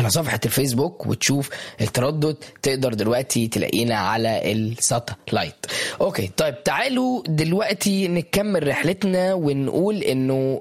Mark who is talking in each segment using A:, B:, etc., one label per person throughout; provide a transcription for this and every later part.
A: على صفحة الفيسبوك وتشوف التردد. تقدر دلوقتي تلاقينا على الساتلايت. اوكي طيب تعالوا دلوقتي نكمل رحلتنا ونقول انه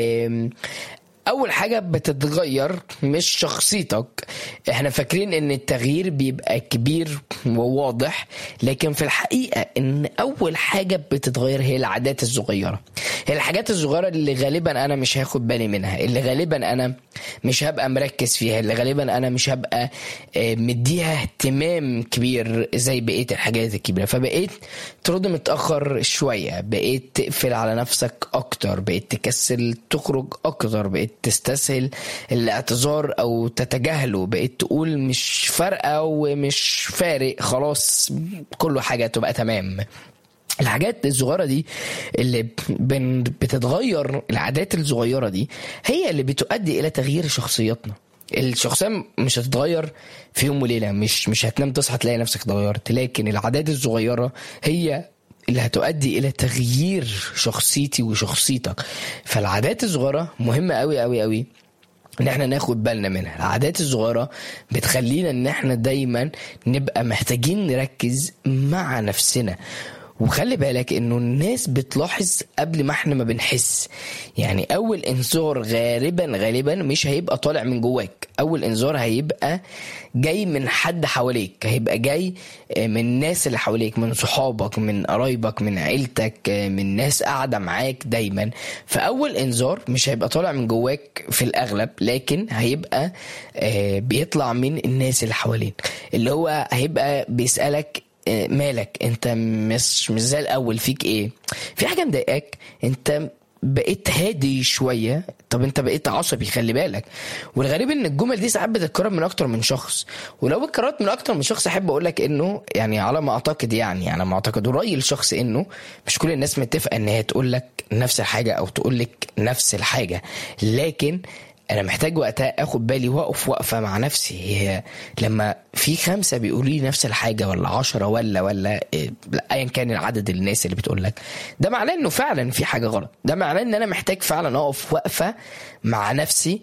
A: اول حاجة بتتغير مش شخصيتك. احنا فاكرين ان التغيير بيبقى كبير وواضح، لكن في الحقيقة ان اول حاجة بتتغير هي العادات الصغيرة. هي الحاجات الصغيرة اللي غالبا انا مش هاخد بالي منها، اللي غالبا انا مش هبقى مركز فيها، اللي غالبا انا مش هبقى مديها اهتمام كبير زي بقية الحاجات الكبيرة. فبقيت ترد متأخر شوية، بقيت تقفل على نفسك اكتر، بقيت تكسل تخرج اكتر، بقيت تستسهل الاعتذار او تتجاهله، بقيت تقول مش فارقة ومش فارق، خلاص كل حاجة تبقى تمام. الحاجات الصغيرة دي اللي بتتغير، العادات الصغيرة دي هي اللي بتؤدي الى تغيير شخصياتنا. الشخصية مش هتتغير في يوم وليلة، مش هتنام تصحى تلاقي نفسك اتغيرت، لكن العادات الصغيرة هي اللي هتؤدي الى تغيير شخصيتي وشخصيتك. فالعادات الصغيرة مهمة قوي قوي قوي ان احنا ناخد بالنا منها. العادات الصغيرة بتخلينا ان احنا دايما نبقى محتاجين نركز مع نفسنا. وخلي بالك انه الناس بتلاحظ قبل ما احنا ما بنحس. يعني اول انذار غالبا مش هيبقى طالع من جواك، اول انذار هيبقى جاي من حد حواليك، هيبقى جاي من الناس اللي حواليك، من صحابك، من قرايبك، من عيلتك، من ناس قاعدة معاك دايما. فاول انذار مش هيبقى طالع من جواك في الاغلب، لكن هيبقى بيطلع من الناس اللي حواليك، اللي هو هيبقى بيسألك مالك، انت مش زي الاول، فيك ايه، في حاجه مضايقاك، انت بقيت هادي شويه، طب انت بقيت عصبي، خلي بالك. والغريب ان الجمل دي ساعات بتتكرر من اكتر من شخص. ولو اتكررت من اكتر من شخص احب اقول لك انه يعني على ما اعتقد، يعني على ما اعتقد ورايي الشخص، انه مش كل الناس متفقه ان هي تقول لك نفس الحاجه او تقول لك نفس الحاجه، لكن انا محتاج وقتها اخد بالي واقف وقفه مع نفسي. هي لما في 5 بيقولوا لي نفس الحاجه ولا 10 ولا ايا كان العدد الناس اللي بتقول لك، ده معناه انه فعلا في حاجه غلط. ده معناه ان انا محتاج فعلا اقف وقفه مع نفسي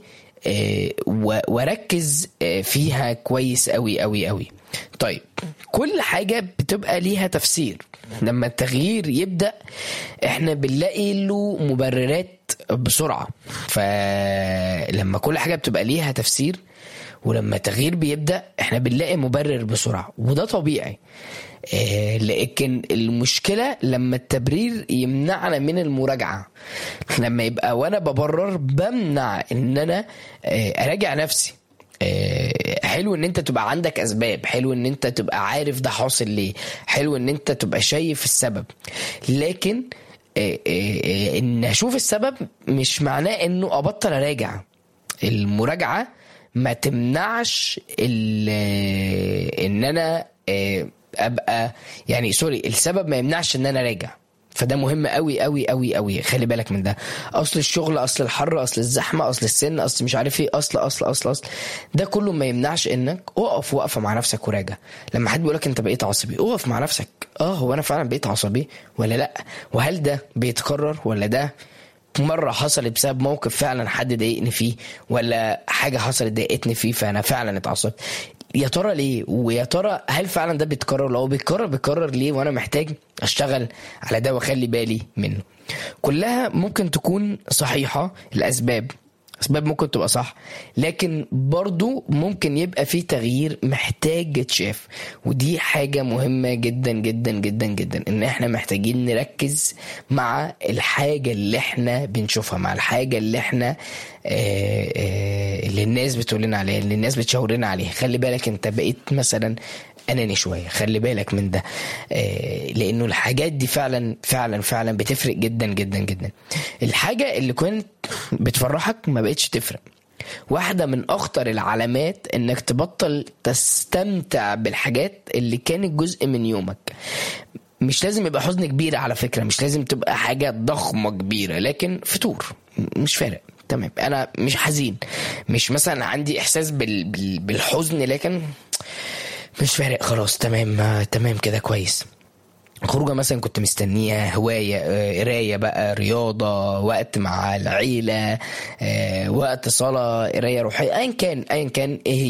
A: واركز فيها كويس قوي قوي قوي. طيب كل حاجه بتبقى ليها تفسير. لما التغيير يبدأ احنا بنلاقي له مبررات بسرعة. فلما كل حاجة بتبقى ليها تفسير ولما التغيير بيبدأ احنا بنلاقي مبرر بسرعة، وده طبيعي. لكن المشكلة لما التبرير يمنعنا من المراجعة. لما يبقى وانا ببرر بمنع ان انا اراجع نفسي. حلو ان انت تبقى عندك اسباب، حلو ان انت تبقى عارف ده حاصل ليه، حلو ان انت تبقى شايف السبب، لكن ان اشوف السبب مش معناه انه ابطل اراجع. المراجعة ما تمنعش ان انا ابقى يعني السبب ما يمنعش ان انا راجع. فده مهم قوي قوي قوي قوي، خلي بالك من ده. اصل الشغل، اصل الحر، اصل الزحمه، اصل السن، اصل مش عارف ايه، اصل ده كله ما يمنعش انك اقف وقفه مع نفسك وراجع. لما حد بيقولك انت بقيت عصبي، اقف مع نفسك، هو انا فعلا بقيت عصبي ولا لا؟ وهل ده بيتكرر ولا ده مرة حصلت بسبب موقف فعلا حد ضايقني فيه، ولا حاجة حصلت ضايقتني فيه فأنا فعلا اتعصبت؟ يا ترى ليه؟ ويا ترى هل فعلا ده بيتكرر؟ لو بيتكرر ليه؟ وانا محتاج اشتغل على ده واخلي بالي منه. كلها ممكن تكون صحيحة، الاسباب ممكن تبقى صح، لكن برضو ممكن يبقى في تغيير محتاج يتشاف. ودي حاجة مهمة جدا جدا جدا جدا، ان احنا محتاجين نركز مع الحاجة اللي احنا بنشوفها، مع الحاجة اللي احنا اللي الناس بتقولنا عليها، اللي الناس بتشاورنا عليها. خلي بالك انت بقيت مثلا اناني شوية، خلي بالك من ده، لانه الحاجات دي فعلا فعلا فعلا بتفرق جدا جدا جدا. الحاجة اللي كنت بتفرحك ما بقتش تفرق. واحدة من اخطر العلامات انك تبطل تستمتع بالحاجات اللي كانت جزء من يومك. مش لازم يبقى حزن كبير على فكرة، مش لازم تبقى حاجة ضخمة كبيرة، لكن فطور مش فارق، تمام. انا مش حزين، مش مثلا عندي احساس بالحزن، لكن مش فارق، خلاص تمام كده كويس. خروجه مثلا كنت مستنيها، هواية، قراية بقى، رياضة، وقت مع العيلة، وقت صلاة، قراية روحية، ايا كان ايه